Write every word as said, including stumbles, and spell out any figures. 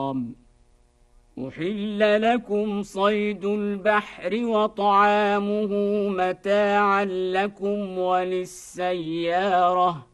حرام أحل لكم صيد البحر وطعامه متاعا لكم وللسيارة